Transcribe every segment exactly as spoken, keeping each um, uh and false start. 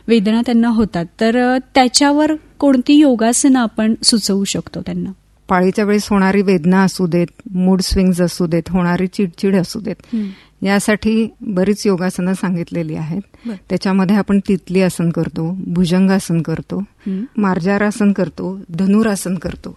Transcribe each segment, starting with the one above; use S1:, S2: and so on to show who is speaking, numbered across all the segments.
S1: वेदना त्यांना होतात, तर त्याच्यावर कोणती योगासनं आपण सुचवू शकतो त्यांना?
S2: पाळीच्या वेळेस होणारी वेदना असू देत, मूड स्विंग्स असू देत, होणारी चिडचिड असू देत, यासाठी बरीच योगासनं सांगितलेली आहेत. त्याच्यामध्ये आपण तितली आसन करतो, भुजंगासन करतो, मार्जारासन करतो, धनुरासन करतो,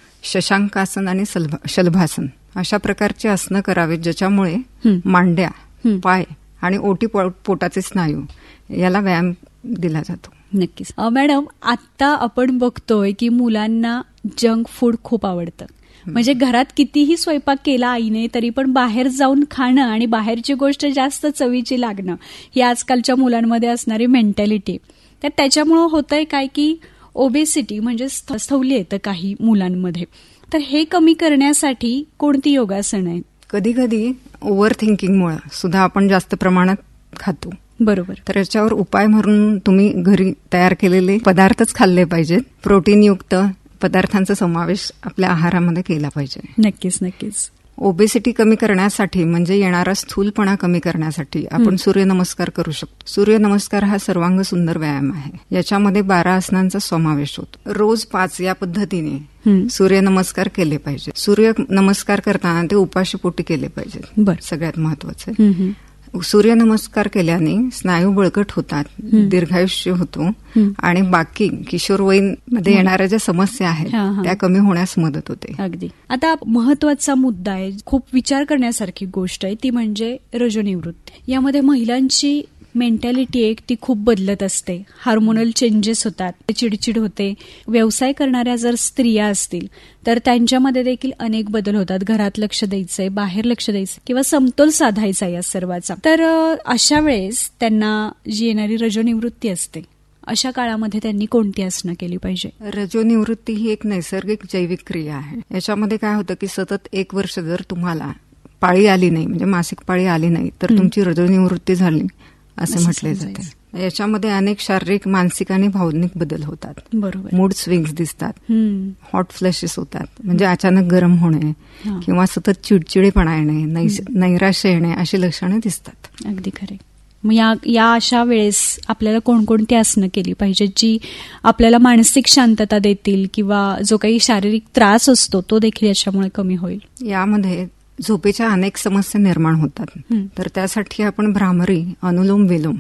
S2: शशांकासन आणि शलभासन अशा प्रकारची आसनं करावीत, ज्याच्यामुळे मांड्या, पाय आणि ओटी पोटाचे स्नायू याला व्यायाम दिला जातो.
S1: नक्कीच. मॅडम, आता आपण बघतोय की मुलांना जंक फूड खूप आवडतं. म्हणजे घरात कितीही स्वयंपाक केला आईने तरी पण बाहेर जाऊन खाणं आणि बाहेरची गोष्ट जास्त चवीची लागणं ही आजकालच्या मुलांमध्ये असणारी मेंटॅलिटी. तर त्याच्यामुळं होतंय काय की ओबेसिटी म्हणजे स्थौल्य येतं काही मुलांमध्ये. तर हे कमी करण्यासाठी कोणती योगासनं आहेत?
S2: कधी कधी ओव्हर थिंकिंगमुळे सुद्धा आपण जास्त प्रमाणात खातो.
S1: बरोबर.
S2: तर याच्यावर उपाय म्हणून तुम्ही घरी तयार केलेले पदार्थच खाल्ले पाहिजेत. प्रोटीनयुक्त पदार्थांचा समावेश आपल्या आहारामध्ये केला पाहिजे.
S1: नक्कीच नक्कीच.
S2: ओबेसिटी कमी करण्यासाठी म्हणजे येणारा स्थूलपणा कमी करण्यासाठी आपण सूर्यनमस्कार करू शकतो. सूर्यनमस्कार हा सर्वांग सुंदर व्यायाम आहे. याच्यामध्ये बारा आसनांचा समावेश होतो. रोज पाच या पद्धतीने सूर्यनमस्कार केले पाहिजे. सूर्यनमस्कार करताना ते उपाशीपोटी केले पाहिजे. सगळ्यात महत्वाचं. सूर्यनमस्कार केल्याने स्नायू बळकट होतात, दीर्घायुष्य होतो आणि बाकी किशोरवयीन मध्ये येणाऱ्या ज्या समस्या आहेत त्या कमी होण्यास मदत होते.
S1: अगदी. आता महत्वाचा मुद्दा आहे, खूप विचार करण्यासारखी गोष्ट आहे, ती म्हणजे रजोनिवृत्ती. यामध्ये महिलांची मेंटॅलिटी एक ती खूप बदलत असते. हार्मोनल चेंजेस होतात, चिडचिड होते. व्यवसाय करणाऱ्या जर स्त्रिया असतील तर त्यांच्यामध्ये देखील अनेक बदल होतात. घरात लक्ष द्यायचंय, बाहेर लक्ष द्यायचं किंवा समतोल साधायचा या सर्वाचा. तर अशा वेळेस त्यांना जी येणारी रजोनिवृत्ती असते अशा काळामध्ये त्यांनी कोणती आसनं केली पाहिजे?
S2: रजोनिवृत्ती ही एक नैसर्गिक जैविक क्रिया आहे. याच्यामध्ये काय होतं की सतत एक वर्ष जर तुम्हाला पाळी आली नाही, म्हणजे मासिक पाळी आली नाही, तर तुमची रजोनिवृत्ती झाली असे म्हटले जाते. याच्यामध्ये अनेक शारीरिक, मानसिक आणि भावनिक बदल होतात.
S1: बरोबर.
S2: मूड स्विंग्स दिसतात, हॉट फ्लॅशेस होतात, म्हणजे अचानक गरम होणे किंवा सतत चिडचिडेपणा येणे, नैराश्य येणे अशी लक्षणे दिसतात.
S1: अगदी खरे. मग या या अशा वेळेस आपल्याला कोणकोणती आसनं केली पाहिजे जी आपल्याला मानसिक शांतता देतील किंवा जो काही शारीरिक त्रास असतो तो देखील याच्यामुळे कमी होईल?
S2: यामध्ये झोपेच्या अनेक समस्या निर्माण होतात. तर त्यासाठी आपण भ्रामरी, अनुलोम विलोम,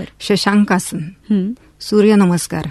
S2: शशांकासन, सूर्यनमस्कार,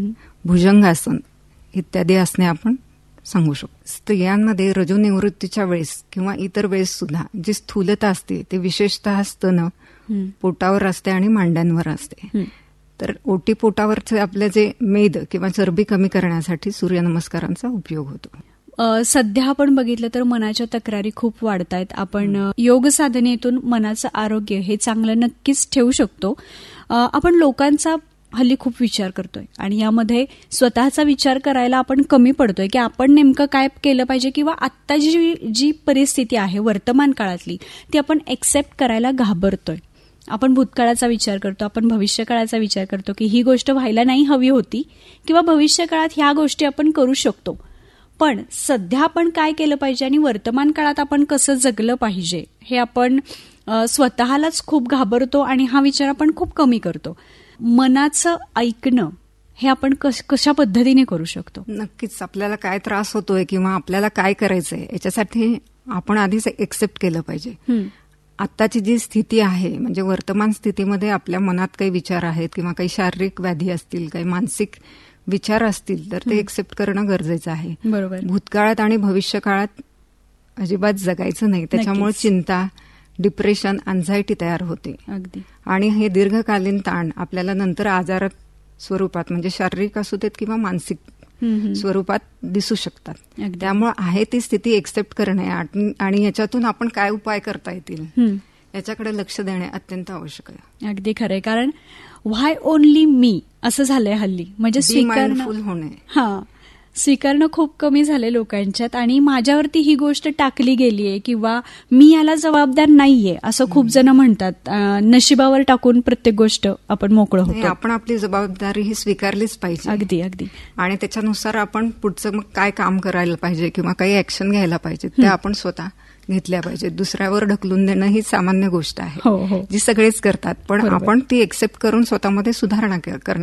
S2: भुजंगासन इत्यादी आसने आपण सांगू शकतो. स्त्रियांमध्ये रजोनिवृत्तीच्या वेळेस किंवा इतर वेळेस सुद्धा जी स्थूलता असते ते विशेषतः स्तन, पोटावर असते आणि मांड्यांवर असते. तर ओटी पोटावरचे आपले जे मेद किंवा चरबी कमी करण्यासाठी सूर्यनमस्कारांचा उपयोग होतो.
S1: सध्या आपण बघितलं तर मनाच्या तक्रारी खूप वाढत आहेत. आपण योग साधनेतून मनाचं आरोग्य हे चांगलं नक्कीच ठेवू शकतो. आपण लोकांचा हल्ली खूप विचार करतोय आणि यामध्ये स्वतःचा विचार करायला आपण कमी पडतोय की आपण नेमकं काय केलं पाहिजे किंवा आत्ता जी जी परिस्थिती आहे वर्तमान काळातली ती आपण एक्सेप्ट करायला घाबरतोय. आपण भूतकाळाचा विचार करतो, आपण भविष्यकाळाचा विचार करतो की ही गोष्ट व्हायला नाही हवी होती किंवा भविष्यकाळात ह्या गोष्टी आपण करू शकतो. पण सध्या आपण काय केलं पाहिजे आणि वर्तमान काळात आपण कसं जगलं पाहिजे हे आपण स्वतःलाच खूप घाबरतो आणि हा विचार आपण खूप कमी करतो. मनाचं ऐकणं हे आपण कशा पद्धतीने करू शकतो?
S2: नक्कीच. आपल्याला काय त्रास होतोय किंवा आपल्याला काय करायचंय याच्यासाठी आपण आधीच एक्सेप्ट केलं पाहिजे. आत्ताची जी स्थिती आहे म्हणजे वर्तमान स्थितीमध्ये आपल्या मनात काही विचार आहेत किंवा काही शारीरिक व्याधी असतील, काही मानसिक विचार असतील तर ते एक्सेप्ट करणं गरजेचं आहे.
S1: बरोबर.
S2: भूतकाळात आणि भविष्यकाळात अजिबात जगायचं नाही. त्याच्यामुळे चिंता, डिप्रेशन, अँझायटी तयार होते.
S1: अगदी.
S2: आणि हे दीर्घकालीन ताण आपल्याला नंतर आजारात स्वरूपात म्हणजे शारीरिक असू देत किंवा मानसिक स्वरूपात दिसू शकतात. त्यामुळे आहे ती स्थिती एक्सेप्ट करणे आणि याच्यातून आपण काय उपाय करता येतील याच्याकडे लक्ष देणे अत्यंत आवश्यक आहे.
S1: अगदी खरंय. कारण व्हाय ओनली मी असं झालंय हल्ली. म्हणजे
S2: स्वीकारणं होणे
S1: हा स्वीकारणं खूप कमी झाले लोकांच्यात आणि माझ्यावरती ही गोष्ट टाकली गेलीये किंवा मी याला जबाबदार नाहीये असं खूप जण म्हणतात. नशिबावर टाकून प्रत्येक गोष्ट आपण मोकळं होतो.
S2: आपण आपली जबाबदारी ही स्वीकारलीच पाहिजे.
S1: अगदी अगदी.
S2: आणि त्याच्यानुसार आपण पुढचं मग काय काम करायला पाहिजे किंवा काही ऍक्शन घ्यायला पाहिजे त्या आपण स्वतः घेतल्या पाहिजे. दुसऱ्यावर ढकलून देणं ही सामान्य गोष्ट आहे जी सगळेच करतात. पण आपण ती एक्सेप्ट करून स्वतःमध्ये सुधारणा करणं